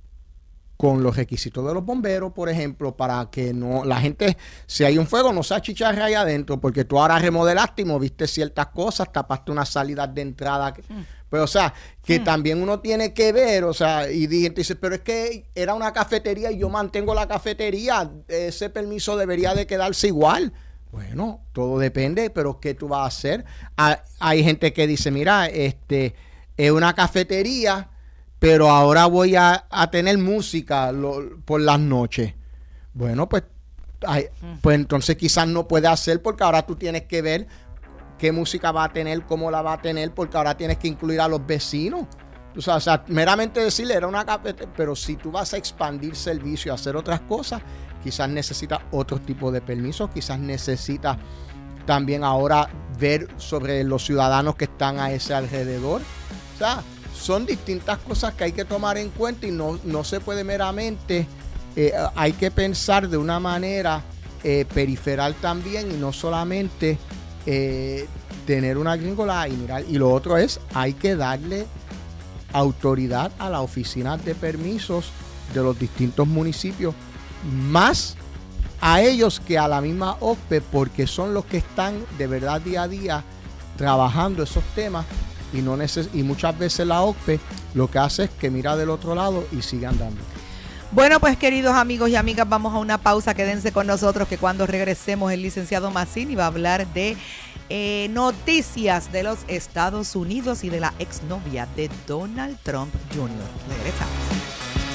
con los requisitos de los bomberos, por ejemplo, para que no la gente, si hay un fuego, no se achicharre ahí adentro, porque tú ahora remodelaste y moviste ciertas cosas, tapaste unas salidas de entrada. Que, mm. Pues, o sea, que mm. también uno tiene que ver, o sea, y dice, pero es que era una cafetería y yo mantengo la cafetería, ese permiso debería de quedarse igual. Bueno, todo depende, pero ¿qué tú vas a hacer? Hay, hay gente que dice, mira, este es una cafetería, pero ahora voy a, a tener música lo, por las noches. Bueno, pues, hay, pues entonces quizás no puede hacer, porque ahora tú tienes que ver qué música va a tener, cómo la va a tener, porque ahora tienes que incluir a los vecinos. O sea, o sea meramente decirle era una cafetería, pero si tú vas a expandir servicio, a hacer otras cosas, quizás necesitas otro tipo de permisos, quizás necesitas también ahora ver sobre los ciudadanos que están a ese alrededor. O sea, son distintas cosas que hay que tomar en cuenta y no, no se puede meramente, eh, hay que pensar de una manera eh, periferal también, y no solamente eh, tener una gringola y mirar. Y lo otro es, hay que darle autoridad a las oficinas de permisos de los distintos municipios, más a ellos que a la misma O C P E, porque son los que están de verdad día a día trabajando esos temas, y no neces- y muchas veces la O C P E lo que hace es que mira del otro lado y sigue andando. Bueno, pues queridos amigos y amigas, vamos a una pausa, quédense con nosotros, que cuando regresemos el licenciado Mazzini va a hablar de eh, noticias de los Estados Unidos y de la exnovia de Donald Trump junior Regresamos.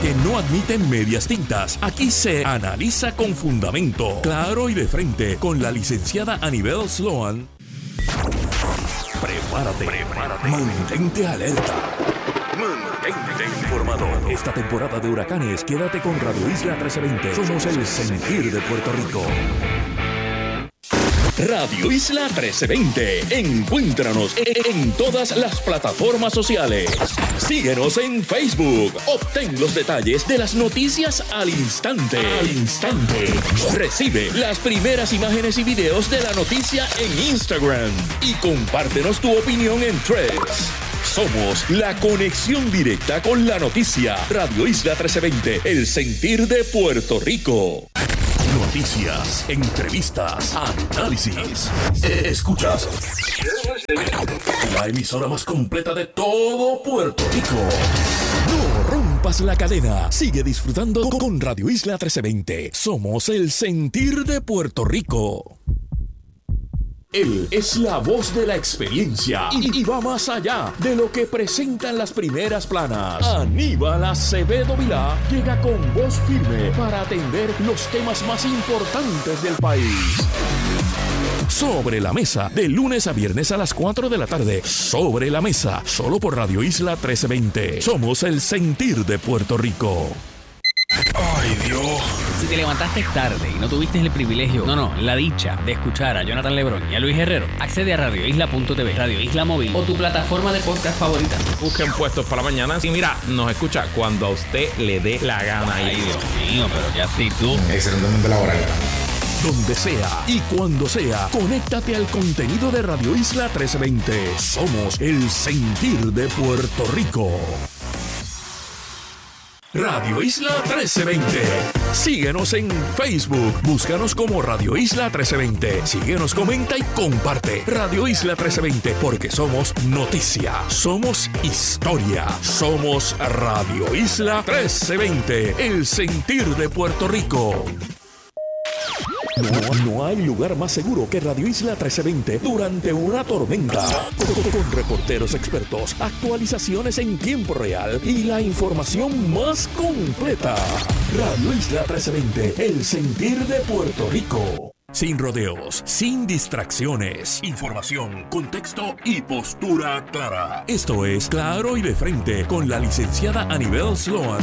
que no admiten medias tintas. Aquí se analiza con fundamento, claro y de frente, con la licenciada Anibel Sloan. Prepárate, prepárate, mantente alerta. Mantente informado. Esta temporada de huracanes, quédate con Radio Isla trece veinte. Somos el sentir de Puerto Rico. Radio Isla trece veinte. Encuéntranos en todas las plataformas sociales. Síguenos en Facebook. Obtén los detalles de las noticias al instante. Al instante. Recibe las primeras imágenes y videos de la noticia en Instagram. Y compártenos tu opinión en Threads. Somos la conexión directa con la noticia. Radio Isla trece veinte, el sentir de Puerto Rico. Noticias, entrevistas, análisis. Escuchas la emisora más completa de todo Puerto Rico. No rompas la cadena. Sigue disfrutando con Radio Isla trece veinte. Somos el sentir de Puerto Rico. Él es la voz de la experiencia y, y va más allá de lo que presentan las primeras planas. Aníbal Acevedo Vilá llega con voz firme para atender los temas más importantes del país. Sobre la Mesa, de lunes a viernes a las cuatro de la tarde. Sobre la Mesa, solo por Radio Isla trece veinte. Somos el sentir de Puerto Rico. ¡Ay, Dios! Si te levantaste tarde y no tuviste el privilegio, no, no, la dicha de escuchar a Jonathan Lebrón y a Luis Herrero, accede a radio isla punto t v, Radio Isla Móvil o tu plataforma de podcast favorita. Busquen Puestos para la Mañana y mira, nos escucha cuando a usted le dé la gana. Ay, Dios mío, pero qué actitud. Excelentemente laboral. Donde sea y cuando sea, conéctate al contenido de Radio Isla trece veinte. Somos el sentir de Puerto Rico. Radio Isla trece veinte. Síguenos en Facebook. Búscanos como Radio Isla trece veinte. Síguenos, comenta y comparte. Radio Isla trece veinte, porque somos noticia, somos historia, somos Radio Isla trece veinte, el sentir de Puerto Rico. No, no hay lugar más seguro que Radio Isla trece veinte durante una tormenta. Con, con reporteros expertos, actualizaciones en tiempo real y la información más completa. Radio Isla trece veinte, el sentir de Puerto Rico. Sin rodeos, sin distracciones. Información, contexto y postura clara. Esto es Claro y de Frente con la licenciada Anibel Sloan.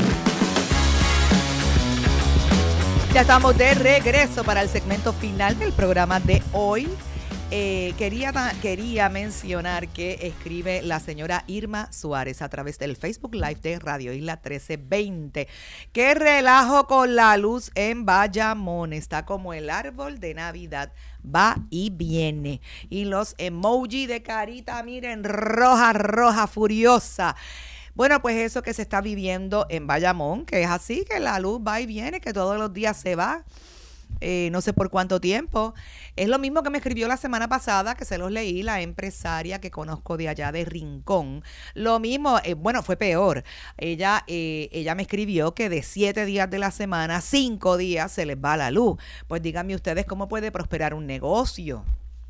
Ya estamos de regreso para el segmento final del programa de hoy. Eh, quería, quería mencionar que escribe la señora Irma Suárez a través del Facebook Live de Radio Isla trece veinte. ¡Qué relajo con la luz en Bayamón! Está como el árbol de Navidad. Va y viene. Y los emojis de carita, miren, roja, roja, furiosa. Bueno, pues eso que se está viviendo en Bayamón, que es así, que la luz va y viene, que todos los días se va, eh, no sé por cuánto tiempo. Es lo mismo que me escribió la semana pasada, que se los leí, la empresaria que conozco de allá de Rincón. Lo mismo, eh, bueno, fue peor. Ella, eh, ella me escribió que de siete días de la semana, cinco días se les va la luz. Pues díganme ustedes cómo puede prosperar un negocio.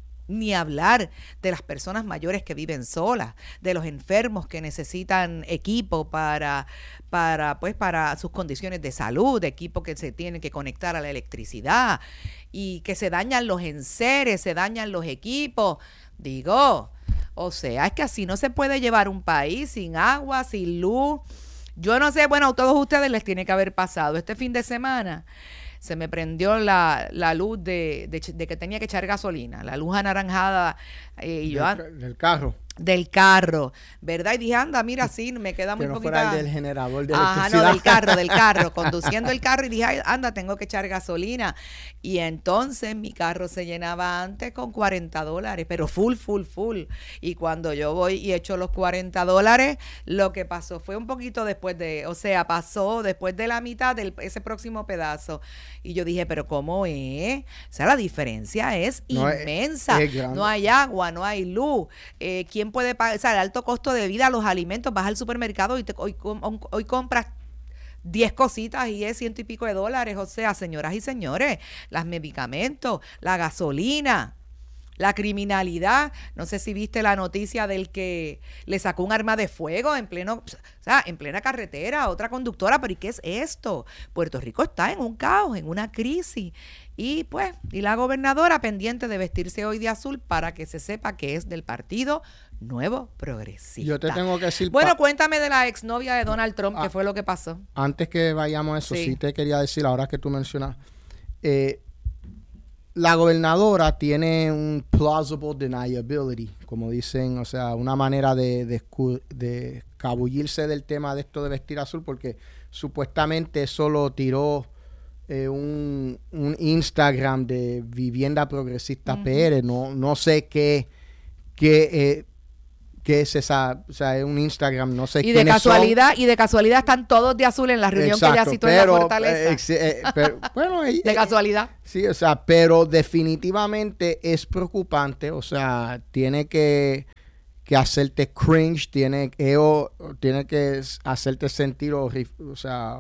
Ni hablar de las personas mayores que viven solas, de los enfermos que necesitan equipo para, para, pues, para sus condiciones de salud, de equipo que se tienen que conectar a la electricidad y que se dañan los enseres, se dañan los equipos. Digo, o sea, es que así no se puede llevar un país sin agua, sin luz. Yo no sé, bueno, a todos ustedes les tiene que haber pasado este fin de semana. Se me prendió la, la luz de, de, de que tenía que echar gasolina, la luz anaranjada. Eh, y yo, del, del carro. Del carro, ¿verdad? Y dije, anda, mira, sí, me queda muy que no poquita. Fuera el del generador de Ajá, electricidad. no, del carro, del carro, conduciendo el carro y dije, ay, anda, tengo que echar gasolina. Y entonces mi carro se llenaba antes con cuarenta dólares, pero full, full, full. Y cuando yo voy y echo los cuarenta dólares, lo que pasó fue un poquito después de, o sea, pasó después de la mitad de ese próximo pedazo. Y yo dije, pero ¿cómo es? O sea, la diferencia es no, inmensa. Es, es no hay agua, no hay luz. Eh, ¿Quién puede pagar? O sea, el alto costo de vida, los alimentos, vas al supermercado y te, hoy, hoy compras diez cositas y es ciento y pico de dólares. O sea, señoras y señores, los medicamentos, la gasolina. La criminalidad, no sé si viste la noticia del que le sacó un arma de fuego en pleno, o sea, en plena carretera a otra conductora, pero ¿y qué es esto? Puerto Rico está en un caos, en una crisis. Y pues, y la gobernadora pendiente de vestirse hoy de azul para que se sepa que es del Partido Nuevo Progresista. Yo te tengo que decir... Bueno, pa- cuéntame de la exnovia de Donald Trump, Ah, ¿qué fue lo que pasó? Antes que vayamos a eso, Sí. sí, te quería decir, ahora que tú mencionas, eh, la gobernadora tiene un plausible deniability, como dicen, o sea, una manera de, de, escu- de escabullirse del tema de esto de vestir azul, porque supuestamente eso lo tiró eh, un, un Instagram de Vivienda Progresista Ujú. P R, no, no sé qué, qué, eh, qué es esa, o sea, es un Instagram, no sé Y de quiénes son. casualidad, y de casualidad están todos de azul en la reunión que ella Exacto, citó en la pero, Fortaleza. eh, ex- eh, pero, bueno, eh, de eh, casualidad. sí, o sea, pero definitivamente es preocupante, o sea, tiene que, que hacerte cringe, tiene, eh, o- tiene que s- hacerte sentir, horri- o sea,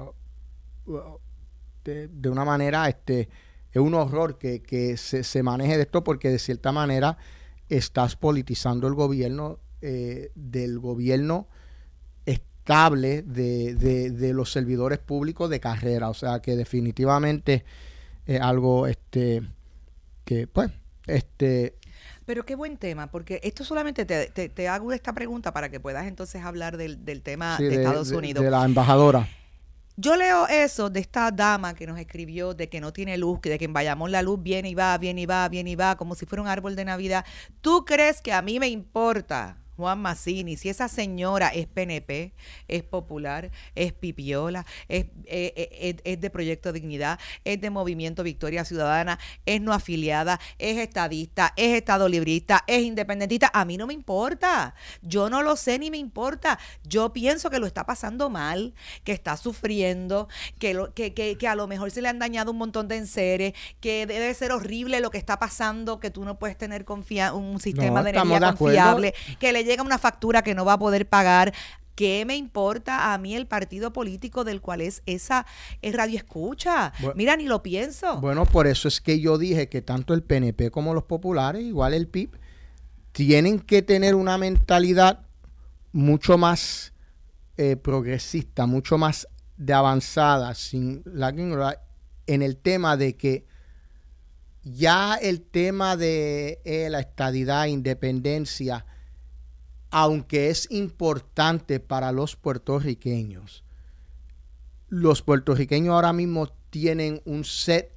de, de una manera, este, es un horror que, que se, se maneje de esto porque de cierta manera estás politizando el gobierno, eh, del gobierno estable de, de, de los servidores públicos de carrera, o sea que definitivamente es algo este que pues este Pero qué buen tema, porque esto solamente te, te, te hago esta pregunta para que puedas entonces hablar del, del tema sí, de, de, Estados de- Unidos. de la embajadora. Yo leo eso de esta dama que nos escribió de que no tiene luz, que de que en Bayamón la luz viene y va, viene y va, viene y va, como si fuera un árbol de Navidad. ¿Tú crees que a mí me importa, Juan Mazzini, si esa señora es P N P, es popular, es pipiola, es, eh, eh, es, es de Proyecto Dignidad, es de Movimiento Victoria Ciudadana, es no afiliada, es estadista, es estadolibrista, es independentista? A mí no me importa. Yo no lo sé ni me importa. Yo pienso que lo está pasando mal, que está sufriendo, que, lo, que, que, que a lo mejor se le han dañado un montón de enseres, que debe ser horrible lo que está pasando, que tú no puedes tener confia- un sistema No, de estamos energía de acuerdo. confiable, que le llega una factura que no va a poder pagar. ¿Qué me importa a mí el partido político del cual es esa es radio escucha? Bu- Mira, ni lo pienso. Bueno, por eso es que yo dije que tanto el P N P como los populares, igual el P I B, tienen que tener una mentalidad mucho más eh, progresista, mucho más de avanzada, sin la en el tema de que ya el tema de eh, la estadidad, independencia, aunque es importante para los puertorriqueños, los puertorriqueños ahora mismo tienen un set,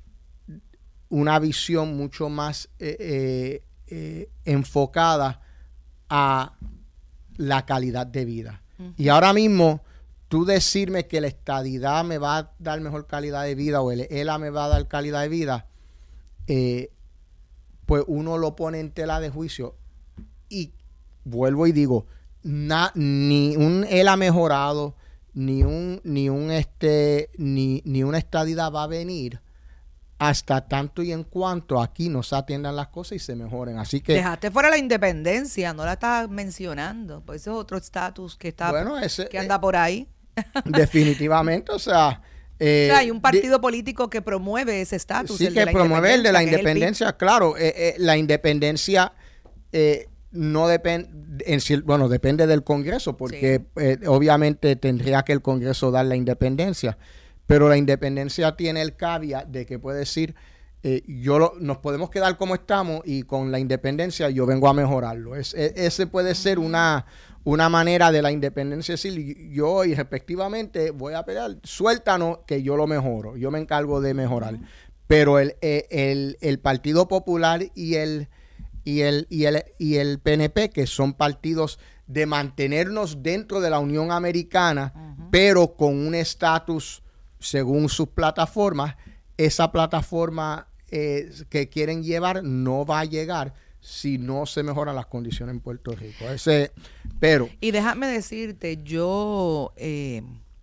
una visión mucho más eh, eh, eh, enfocada a la calidad de vida. Uh-huh. Y ahora mismo, tú decirme que la estadidad me va a dar mejor calidad de vida o el E L A me va a dar calidad de vida, eh, pues uno lo pone en tela de juicio. Y vuelvo y digo, na, ni un E L A mejorado, ni un, ni un este, ni, ni una estadidad va a venir hasta tanto y en cuanto aquí no se atiendan las cosas y se mejoren. Así que dejaste fuera la independencia, no la estás mencionando, pues eso es otro estatus que está bueno, ese, que anda eh, por ahí. Definitivamente, o sea, eh, o sea, hay un partido de, político que promueve ese estatus. Sí, que promueve el de la independencia, claro. Eh, eh, la independencia eh, no depende, bueno, depende del Congreso, porque sí. eh, obviamente tendría que el Congreso dar la independencia, pero la independencia tiene el caveat de que puede decir, eh, yo lo, nos podemos quedar como estamos y con la independencia yo vengo a mejorarlo. Es, es, ese puede ser una, una manera de la independencia decir, yo y respectivamente voy a pelear, suéltanos que yo lo mejoro, yo me encargo de mejorar. Uh-huh. Pero el, el, el, el Partido Popular y el, y, el, y, el, y el P N P, que son partidos de mantenernos dentro de la Unión Americana, uh-huh. pero con un estatus según sus plataformas, esa plataforma eh, que quieren llevar no va a llegar si no se mejoran las condiciones en Puerto Rico. Ese, pero y déjame decirte, yo eh,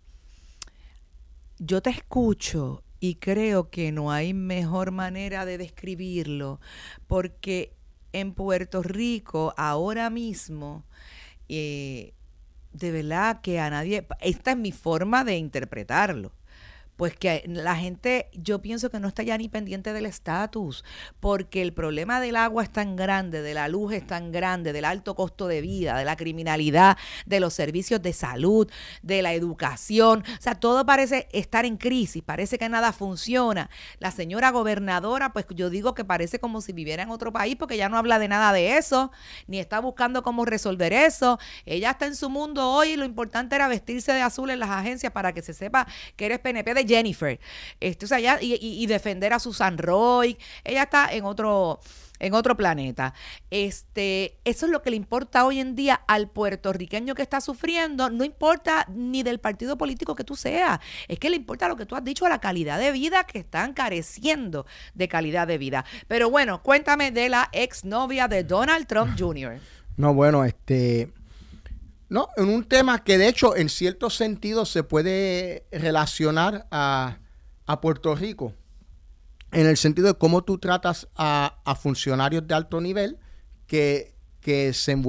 yo te escucho y creo que no hay mejor manera de describirlo, porque en Puerto Rico ahora mismo eh, de verdad que a nadie, esta es mi forma de interpretarlo, pues que la gente, yo pienso que no está ya ni pendiente del estatus, porque el problema del agua es tan grande, de la luz es tan grande, del alto costo de vida, de la criminalidad, de los servicios de salud, de la educación, o sea, todo parece estar en crisis, parece que nada funciona. La señora gobernadora, pues yo digo que parece como si viviera en otro país, porque ya no habla de nada de eso, ni está buscando cómo resolver eso. Ella está en su mundo hoy y lo importante era vestirse de azul en las agencias para que se sepa que eres P N P de Jennifer. Este, o sea, ya, y, y, y defender a Susan Roy. Ella está en otro... en otro planeta. Este, eso es lo que le importa hoy en día al puertorriqueño que está sufriendo. No importa ni del partido político que tú seas, es que le importa lo que tú has dicho, a la calidad de vida, que están careciendo de calidad de vida. Pero bueno, cuéntame de la exnovia de Donald Trump junior No, bueno, este... No, en un tema que de hecho en cierto sentido se puede relacionar a, a Puerto Rico, en el sentido de cómo tú tratas a, a funcionarios de alto nivel que, que se envuelven